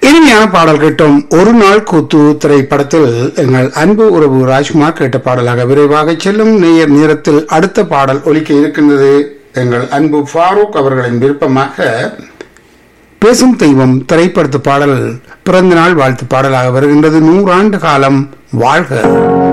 இனிமையான பாடல் கேட்டோம். ஒரு நாள் கூத்து திரைப்படத்தில் எங்கள் அன்பு உறவு ராஜ்குமார் கேட்ட பாடலாக விரைவாக செல்லும் நேரத்தில் அடுத்த பாடல் ஒலிக்க இருக்கின்றது. எங்கள் அன்பு ஃபாரூக் அவர்களின் விருப்பமாக பேசும் தெய்வம் திரைப்படத்து பாடல் பிறந்த நாள் வாழ்த்து பாடலாக வருகின்றது. 100 ஆண்டு காலம் வாழ்க.